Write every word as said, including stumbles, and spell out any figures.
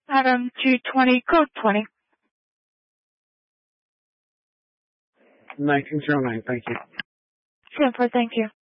Adam two twenty, code twenty. nineteen oh nine, thank you. ten four, thank you.